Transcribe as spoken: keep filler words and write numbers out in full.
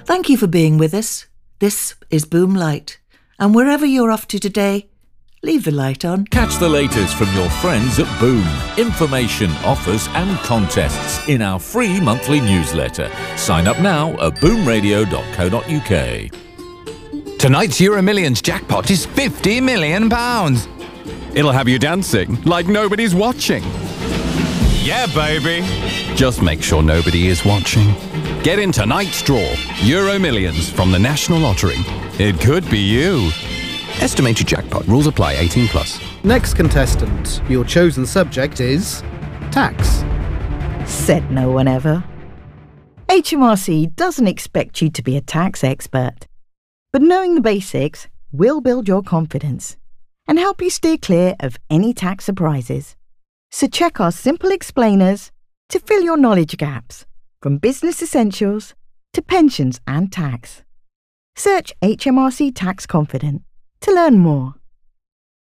Thank you for being with us. This is Boom Light. And wherever you're off to today, leave the light on. Catch the latest from your friends at Boom. Information, offers and contests in our free monthly newsletter. Sign up now at boom radio dot co dot uk. Tonight's Euro Millions jackpot is fifty million pounds. It'll have you dancing like nobody's watching. Yeah, baby. Just make sure nobody is watching. Get in tonight's draw. Euro Millions from the National Lottery. It could be you. Estimated jackpot. Rules apply. eighteen plus. Next contestant, your chosen subject is tax. Said no one ever. H M R C doesn't expect you to be a tax expert, but knowing the basics will build your confidence and help you steer clear of any tax surprises. So check our simple explainers to fill your knowledge gaps, from business essentials to pensions and tax. Search H M R C Tax Confident to learn more.